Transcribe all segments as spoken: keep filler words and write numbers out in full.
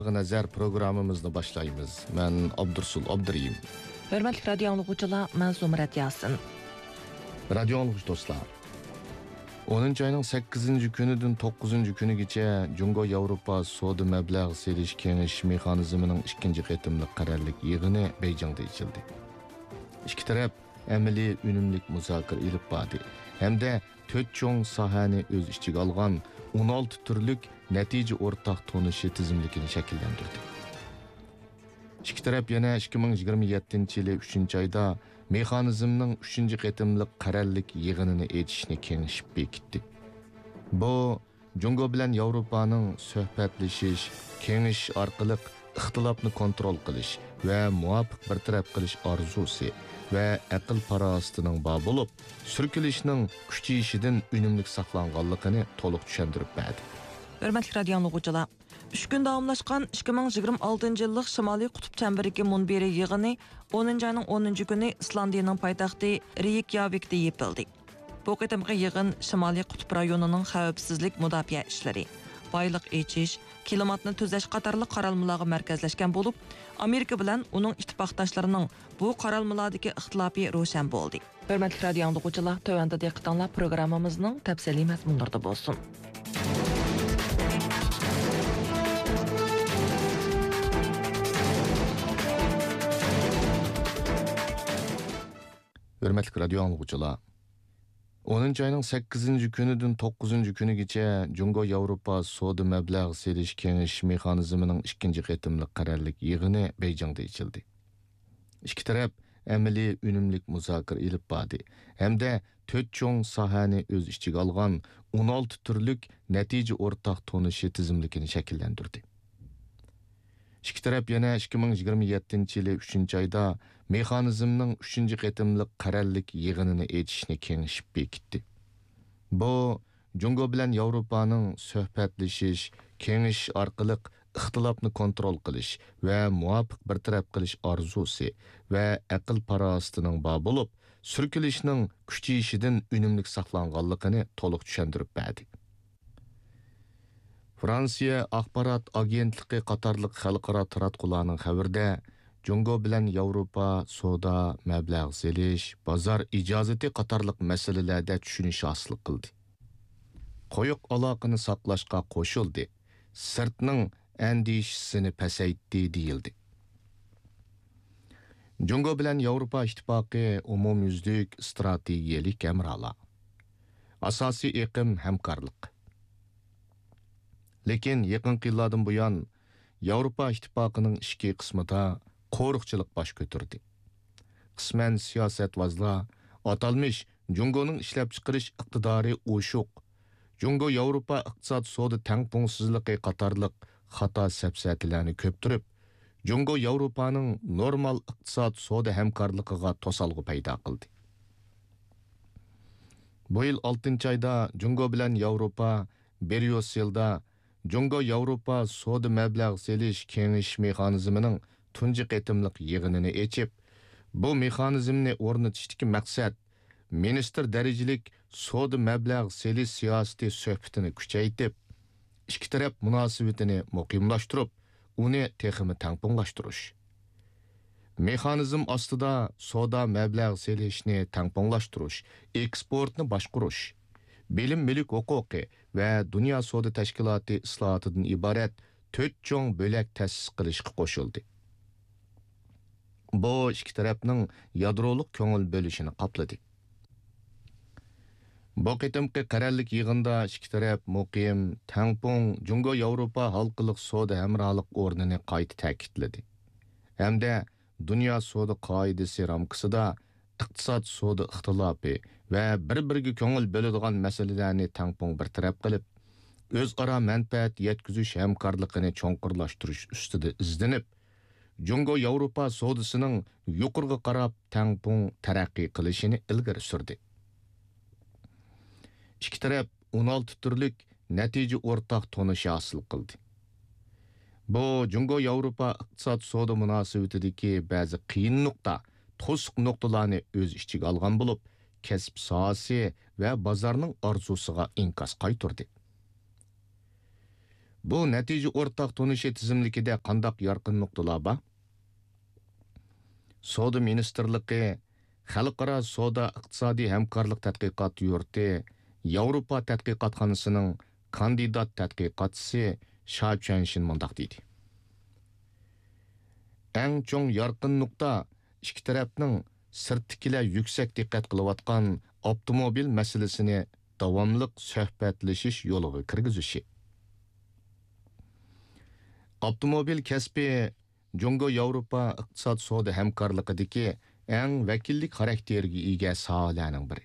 Nazar programımızda başlayımız. Ben Abdursul Abduriyim. Hörmətli radio anlıqçılar, mən Zumrat Yasin. Radio anlıqçı dostlar. onuncu ayının sakkizinci günüdün to'qqizinchi kunigacha Jungo Yevropa Soda mablag' selish kengash mexanizmining ikkinchi qatimliq qarorlik yig'ini Beyjingda ichildi. Ikki taraf amaliy unumlik muzokara ilib bordi hamda to'rt cho'ng sohani o'z ichiga olgan o'n olti turlik natija o'rtaq tonishi tizimligini shakllantirdi. Ikki taraf yana ikki ming yigirma yettinchi yili uchinchi oyda mexanizmning uchinchi qatimliq qarorlik yig'inini etishni kengashib bekitdi. Bu Jungo bilan Yevropaning suhbatlashish, kengash orqali ixtilofni kontrol qilish va muvofiq bartaraf qilish orzusi va aql farosatining bor bo'lib, surkilishning kuchayishidan unumli saqlanganligini to'liq tushuntirib berdi. Hörmətli radio anlıqçılar, üç gün davamlaşqan ikki ming yigirma oltinchi yillik Şimali Qutb çembirigi munbiri yig'ini o'ninchi ayning o'ninchi kuni Islandiyaning poytaxti Reykjavikda yapildi. Bu qitimqi yig'in Şimali Qutb rayonining xavfsizlik mudofaa ishlari, boyliq echish, klimatni tuzash qatorli qaralmalarga markazlashgan bo'lib, Amerika bilan uning ittifoqdoshlarining bu qaralmalardagi ixtilofi ro'shan bo'ldi. Hörmətli radio anlıqçılar, tövəndə diqqətinizlər proqramımızın təfsili məzmunlarında bo'lsin. Hörmətli radio anlıqçılar. o'ninchi ayının sakkizinchi günüdün to'qqizinchi kunigacha Jungo Yevropa Soda mablag' selish kengash mexanizmining ikkinchi qatimliq qarorlik yig'ini Beyjingda ichildi. Ikki taraf amaliy unumlik muzokara ilib bordi hamda to'rt cho'ng sohani o'z ichiga olgan o'n olti turlik natija o'rtaq tonishi tizimligini shakllantirdi. Ikki taraf yana ikki ming yigirma yettinchi yili uchinchi oyda mexanizmning uchinchi qatimliq qarorlik yig'inini etishni kengashib bekitdi. Bu Jungo bilan Yevropaning suhbatlashish, kengash orqali ixtilofni kontrol qilish va muvofiq bartaraf qilish orzusi va aql farosatining bor bo'lib, surkilishning kuchayishidan unumli saqlanganligini to'liq tushuntirib berdi. Fransiya axborot agentligi qatorliq xalqaro taratqularning xabarida Jungo bilan Yevropa soda mablag' selish, bozor ijozati qatorliq masalalarda tushunish hosil qildi. Qo'yiq aloqani saqlashga qo'shildi. Sirtning andishisini pasaytdi deyildi. Jungo bilan Yevropa ittifoqi umumyuzlik strategiyalik hamkorlik. Asosiy iqlim hamkorlik. Lekin yaqinqi yillardan buyon Yevropa ittifoqining ichki qismida qo'riqchilik bosh ko'tardi. Qisman siyosatvozlar atalmish Jungoning ishlab chiqarish iqtidori o'shuq, Jungo Yevropa iqtisod soda tangpungsizligi qatorliq xato safsatlarni ko'ptirib, Jungo Yevropaning normal iqtisod soda hamkorligiga to'salg'i paydo qildi. Bu yil oltinchi oyda Jungo bilan Yevropa Brюsselda Jungo Yevropa Soda mablag' selish kengash mexanizmining tunji qatimliq yig'inini echib, bu mexanizmni o'rnatishdagi maqsad ministr darajalik soda mablag' selish siyosati suhbatini kuchaytirib, ikki taraf munosabatini muqimlashtirib, uni texmi tangpunlashtirish. Mexanizm ostida soda mablag' selishni tangpunlashtirish, eksportni boshqarish, bilim milk huquqi va dunyo soda tashkiloti islohotidan iborat to'rt cho'ng bo'lak ta'sis qilishga qo'shildi. Bu ikki tarafning yadroliq ko'ngil bo'lishini qopladi. Bu qitimqi qarorlik yig'inda ikki taraf muqim, tangpung, Jungo Yevropa halqiliq soda hamkorlik o'rnini qayta ta'kidladi. Hamda dunyo soda qoidasi ramkasida iqtisod soda ixtilofi va bir-biriga ko'ngil bo'ladigan masalalarni tangpung bir taraf qilib, o'zaro manfaat yetkazish hamkorligini cho'nqurlashtirish ustida izlanib, Jungo Yevropa sodasining yuqoriga qarab tangpung taraqqiy qilishini ilgari surdi. Ikki taraf o'n olti turlik natija o'rtaq tonishi hosil qildi. Bu Jungo Yevropa iqtisod soda munosabatidagi ba'zi qiyin nuqta, to'siq nuqtalarni o'z ichiga olgan bo'lib, kasb sohasi va bozorning orzusiga inkas qaytardi. Bu natija o'rtaq tonishi tizimlikida qandaq yorqin nuqtalar bor? Savdo ministrligi, Xalqaro savdo iqtisodiy hamkorlik tadqiqot yurti, Yevropa tadqiqotxonasining kandidat tadqiqotchisi Sha Chuanshin mundaq deydi. Eng cho'ng yorqin nuqta ikki tarafning sirtkilar yuksak diqqat qilayotgan avtomobil masalasini davomliq suhbatlashish yo'liga kirgizishi. Avtomobil kasbi Jungo Yevropa iqtisod savdo hamkorligidagi eng vakillik xarakteriga ega sohalarning biri.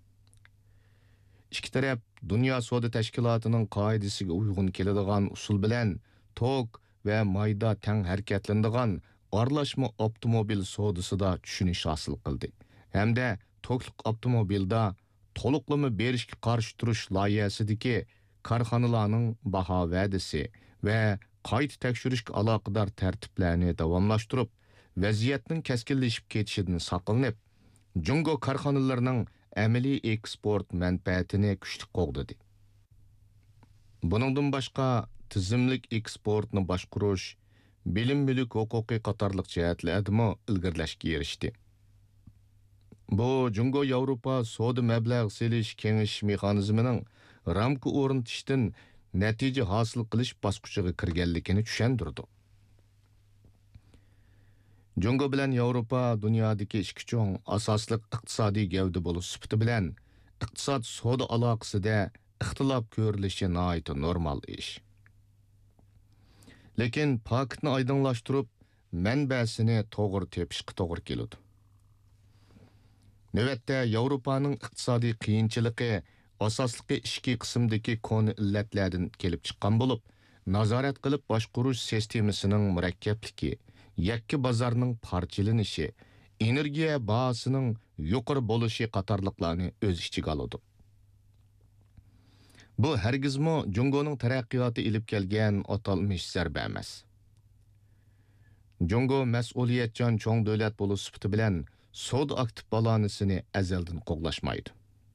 Ikki taraf Dunyo savdo tashkilotining qoidasiga uyg'un keladigan usul bilan tok va mayda tang harakatlanadigan aralashma avtomobil savdosida tushunish hosil qildi. Hamda tokliq avtomobilda to'liqlama berishga qarshi turish loyihasidagi korxonalarning baho va'dasi va qayta tekshirishga aloqador tartiblarni davomlashtirib, vaziyatning keskinlashib ketishidan saqlanib, Jungo korxonalarining amaliy eksport manfaatini kuchli qo'g'didi. Buningdan boshqa tizimlik eksportni boshqarish, bilim mulk huquqiy qatorliq jihatlardami ilgirlashga erishdi. Bu Jungo Yevropa savdo mablag' selish kengash mexanizmining ramka o'rnatishdan natija hosil qilish bosqichiga kirganligini tushundirdi. Jungo bilan Yevropa dunyodagi ikki cho'ng asosli iqtisodiy gavda bo'lish sifati bilan iqtisod savdo aloqasida ixtilof ko'rilishi nihoyat normal ish. Lekin paktni oydinlashtirib, manbasini to'g'ri tepishga to'g'ri keladi. Navbatda Yevropaning iqtisodiy qiyinchiligi asosli ikki qismdagi kon illatlardan kelib chiqqan bo'lib, nazorat qilib boshqarish sistemasining murakkabligi, yakka bozorning parchalanishi, energiya bahosining yuqori bo'lishi qatorliqlarni o'z ichiga oladi. Bu hargizmo Jungoning taraqqiyoti ilib kelgan atalmish zarba emas. Jungo mas'uliyatchan cho'ng davlat bo'lish sifati bilan savdo aktiv balansini azaldan qo'g'lashmaydi.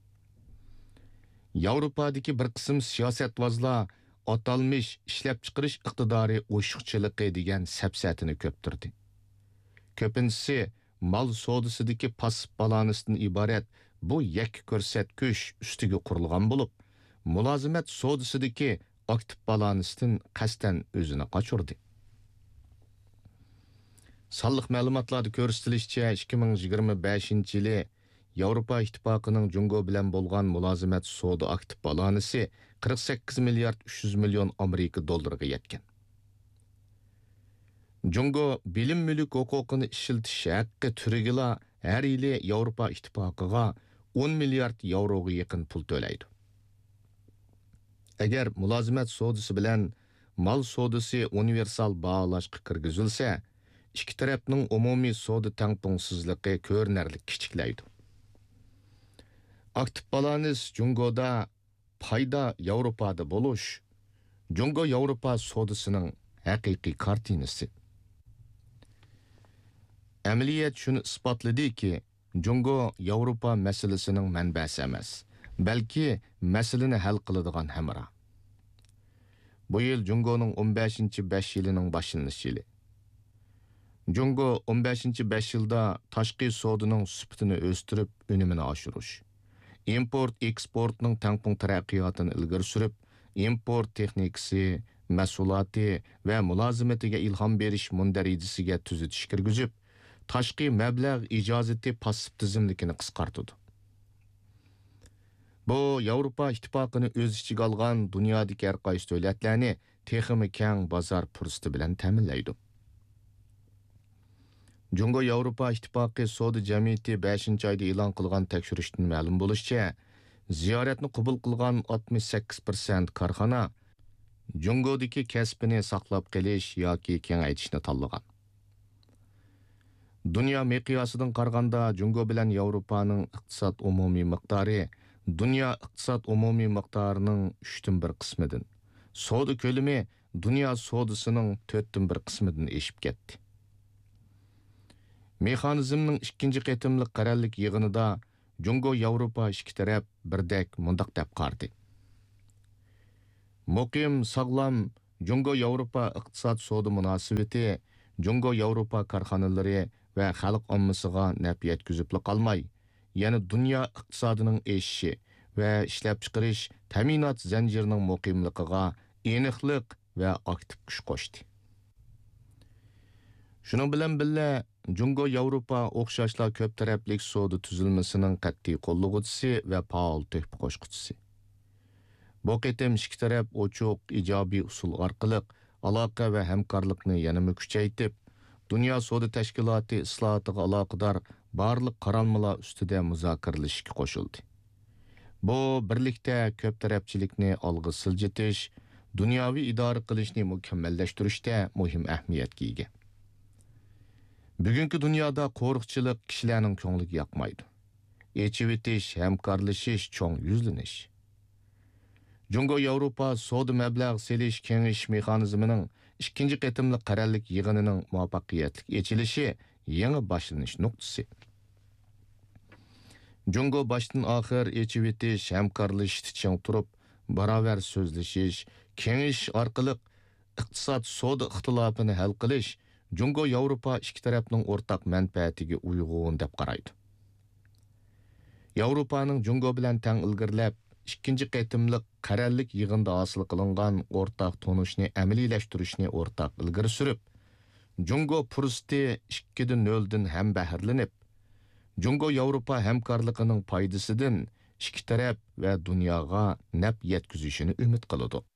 Yevropadagi bir qism siyosatvozlar atalmish ishlab chiqarish iqtidori o'shiqchiligi degan sapsatini ko'ptirdi. Ko'pincha mal savdosidagi passiv balansdan iborat bu yakka ko'rsatkich ustiga qurilgan bo'lib, mulozimat savdosidagi aktiv balansdan qasdan o'zini qochirdi. Sonliq ma'lumotlarda ko'rsatilishicha ikki ming yigirma beshinchi yili Yevropa ittifoqining Jungo bilan bo'lgan mulozimat savdo aktiv balansi qirq sakkiz milliard uch yuz million Amerika dollariga yetgan. Jungo bilim mulk huquqini ishiltish haqqi turigila har yili Yevropa ittifoqiga o'n milliard yevroga yaqin pul to'laydi. Agar mulozimat savdosi bilan mal savdosi universal baholashga kirgizilsa, ikki tarafning umumiy savdo tangpungsizligi ko'rinarli kichiklaydi. Aktiv balans Jungoda payda Yevropada bo'lish, Jungo Yevropa savdosining haqiqiy kartinasi. Amaliyat shuni isbotladiki, Jungo Yevropa masalasining manbasi emas, balki masalani hal qiladigan hamra. Bu yil Jungoning o'n beshinchi besh yilining boshlanish yili. Jungo o'n beshinchi besh yilda tashqi savdoning sifatini o'stirib, unumini oshirish, import eksportning tangpung taraqqiyotini ilgari surib, import texnikasi, mas'uliyati va mulozimatiga ilhom berish mundarajasiga tuzitish kirgizib, tashqi mablag' ijozati passiv tizimlikini qisqartdi. Bu Yevropa ittifoqini o'z ichiga olgan dunyodagi har qaysi davlatlarni texnik keng bozor fursati bilan ta'minlaydi. Jungo Yevropa ittifoqi savdo jamiyati beshinchi oyda e'lon qilgan tekshirishdan ma'lum bo'lishicha, ziyoratni qabul qilgan oltmish sakkiz foiz korxona Jungodagi kasbini saqlab qolish yoki kengaytirishni tanlagan. Dunyo miqyosidan qaraganda Jungo bilan Yevropaning iqtisod umumiy miqdori dunyo iqtisod umumiy miqdorining uchdan bir qismidan, savdo ko'lami dunyo savdosining to'rtdan bir qismidan eshib ketdi. Mexanizmning ikkinchi qatimliq qarorlik yig'inida Jungo Yevropa ikki taraf birdek mundaq deb qardi. Muqim, sog'lom Jungo Yevropa iqtisod soda munosabati Jungo Yevropa korxonalari va xalq ommasiga naf yetkazibli qolmay, yana dunyo iqtisodining eshishi va ishlab chiqarish ta'minot zanjirining muqimligiga aniqlik va aktiv kuch qo'shdi. Shuning bilan birga Jungo Yevropa o'xshashla ko'p taraflik soda tuzilmasining qat'iy qo'llovchisi va faol tuhfa qo'shquchisi. Bu qitim ikki taraf ochiq ijobiy usul orqali aloqa va hamkorlikni yanada kuchaytirib, Dunyo soda tashkiloti islohotiga aloqador barliq qaralmalar ustida muzokaralashishga qo'shildi. Bu birlikda ko'p tarafchilikni olg'a siljitish, dunyoviy idora qilishni mukammallashtirishda muhim ahamiyatga ega. Bugungi dunyoda qo'riqchilik kishilarning ko'ngliga yoqmaydi. Echivitish, hamkorlashish, cho'ng yuzlanish. Jungo Yevropa soda mablag' selish kengayish mexanizmining ikkinchi qatimli qarorlik yig'inining muvaffaqiyatli echilishi yangi boshlanish nuqtasi. Jungo boshdan oxir echivitish, hamkorlashish uchun turib, barobar so'zlashish, kengayish orqali iqtisod soda ixtilofini hal qilish Jungo Yevropa ikki tarafning o'rtaq manfaatiga uyg'un deb qaraydi. Yevropaning Jungo bilan tang ilgirlab ikkinchi qatimliq qarorlik yig'inda hosil qilingan o'rtaq tonishni amaliylashtırishni o'rtaq ilgari surib, Jungo fursati ikkidan noldan ham bahrlanib, Jungo Yevropa hamkorligining foydasidan ikki taraf va dunyoga naf yetkazishini umid qiladi.